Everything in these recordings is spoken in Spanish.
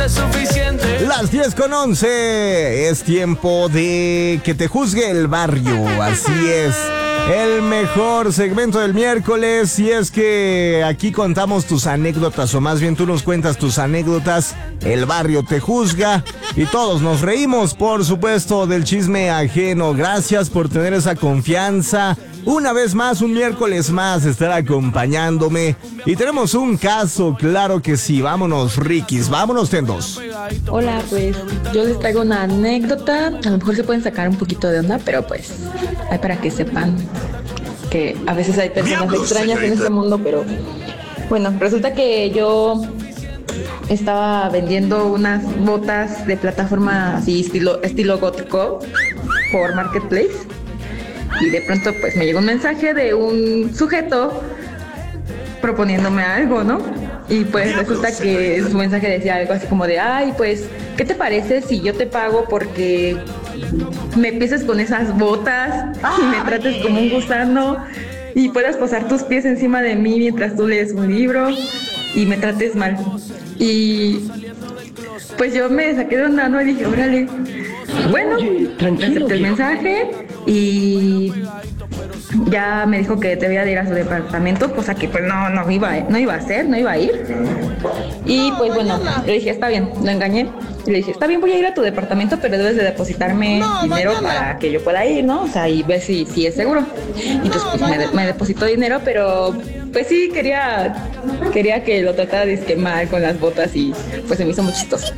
Las 10:11. Es tiempo de que te juzgue el barrio. Así es. El mejor segmento del miércoles, y es que aquí contamos tus anécdotas, o más bien tú nos cuentas tus anécdotas, el barrio te juzga y todos nos reímos, por supuesto, del chisme ajeno. Gracias por tener esa confianza. Una vez más, un miércoles más, estar acompañándome. Y tenemos un caso, claro que sí. Vámonos, Rikis, vámonos, tendos. Hola, pues yo les traigo una anécdota. A lo mejor se pueden sacar un poquito de onda, pero pues hay para que sepan que a veces hay personas extrañas en este mundo. Pero bueno, resulta que yo estaba vendiendo unas botas de plataforma así estilo gótico por Marketplace. Y de pronto pues me llegó un mensaje de un sujeto proponiéndome algo, ¿no? Y pues resulta que su mensaje decía algo así como de, ay, pues, ¿qué te parece si yo te pago porque me pises con esas botas y me trates como un gusano y puedas posar tus pies encima de mí mientras tú lees un libro y me trates mal? Y pues yo me saqué de onda, ¿no? Y dije, órale, bueno, acepté el mensaje y ya me dijo que debía de ir a su departamento, cosa que pues no iba a ir. Y pues bueno, le dije, está bien, lo engañé. Y le dije, está bien, voy a ir a tu departamento, pero debes de depositarme dinero para que yo pueda ir, ¿no? O sea, y ver si es seguro. Y entonces pues me depositó dinero, pero pues sí, quería que lo tratara de mal con las botas y pues se me hizo muy chistoso.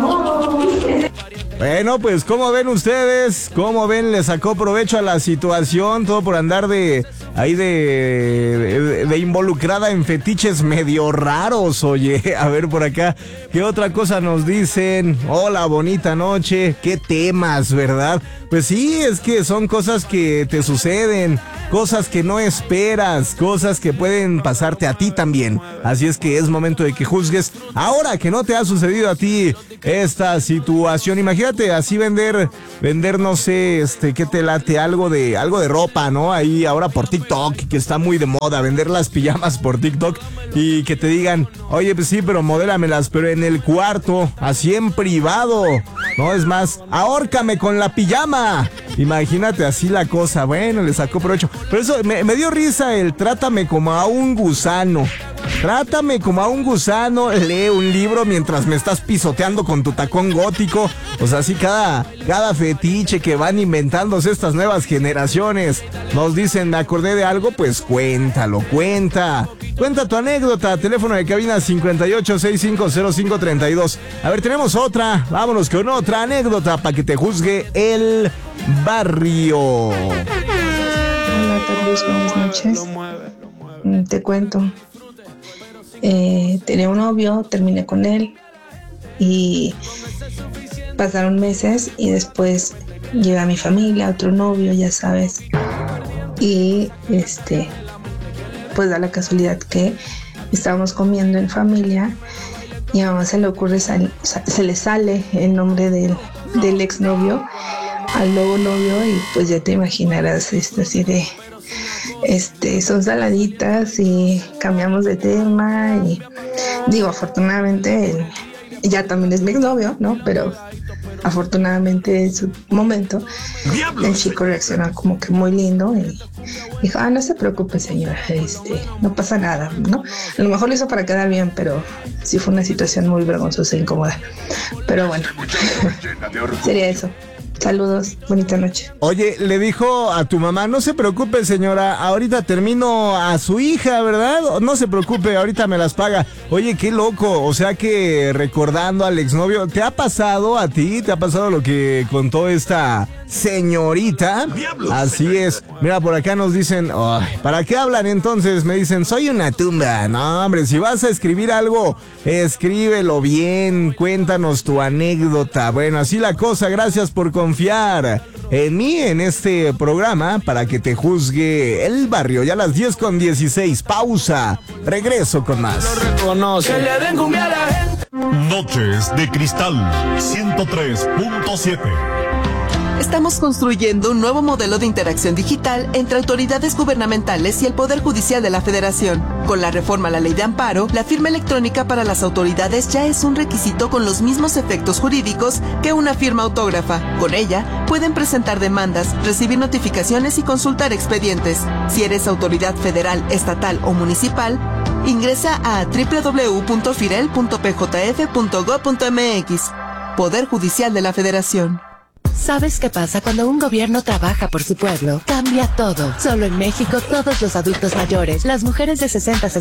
Bueno, pues, ¿cómo ven ustedes? ¿Cómo ven? Le sacó provecho a la situación, todo por andar de involucrada en fetiches medio raros. Oye, a ver por acá, ¿qué otra cosa nos dicen? Hola, bonita noche, qué temas, ¿verdad? Pues sí, es que son cosas que te suceden, cosas que no esperas, cosas que pueden pasarte a ti también. Así es que es momento de que juzgues ahora que no te ha sucedido a ti esta situación. Imagínate así vender, no sé, ¿qué te late? Algo de ropa, ¿no? Ahí ahora por TikTok, que está muy de moda, vender las pijamas por TikTok y que te digan, oye, pues sí, pero modélamelas, pero en el cuarto, así en privado. No, es más, ahórcame con la pijama. Imagínate así la cosa. Bueno, le sacó provecho. Pero eso me dio risa el trátame como a un gusano. Trátame como a un gusano, lee un libro mientras me estás pisoteando con tu tacón gótico. O sea, así cada fetiche que van inventándose estas nuevas generaciones. Nos dicen, me acordé de algo, pues cuéntalo, cuenta tu anécdota. Teléfono de cabina 58650532. A ver, tenemos otra. Vámonos con otra anécdota para que te juzgue el barrio. Hola, tardes, buenas noches. Te cuento. Tenía un novio, terminé con él y pasaron meses y después llega mi familia, otro novio, ya sabes, y pues da la casualidad que estábamos comiendo en familia y a mamá se le ocurre se le sale el nombre del exnovio al nuevo novio y pues ya te imaginarás así de son saladitas y cambiamos de tema y digo, afortunadamente él ya también es mi exnovio, ¿no? Pero afortunadamente en su momento el chico reaccionó como que muy lindo y dijo, no se preocupe señora, no pasa nada, ¿no? A lo mejor lo hizo para quedar bien, pero sí fue una situación muy vergonzosa e incómoda. Pero bueno, sería eso. Saludos, bonita noche. Oye, le dijo a tu mamá, no se preocupe señora, ahorita termino a su hija, ¿verdad? No se preocupe, ahorita me las paga. Oye, qué loco, o sea que recordando al exnovio, ¿te ha pasado a ti? ¿Te ha pasado lo que contó esta señorita? Así es. Mira, por acá nos dicen, ¿para qué hablan entonces? Me dicen, soy una tumba. No, hombre, si vas a escribir algo, escríbelo bien, cuéntanos tu anécdota. Bueno, así la cosa, gracias por confiar en mí, en este programa, para que te juzgue el barrio. Ya a las 10:16, pausa, regreso con más. Noches de Cristal 103.7. Estamos construyendo un nuevo modelo de interacción digital entre autoridades gubernamentales y el Poder Judicial de la Federación. Con la reforma a la Ley de Amparo, la firma electrónica para las autoridades ya es un requisito con los mismos efectos jurídicos que una firma autógrafa. Con ella, pueden presentar demandas, recibir notificaciones y consultar expedientes. Si eres autoridad federal, estatal o municipal, ingresa a www.firel.pjf.gov.mx. Poder Judicial de la Federación. ¿Sabes qué pasa cuando un gobierno trabaja por su pueblo? Cambia todo. Solo en México, todos los adultos mayores, las mujeres de 60 a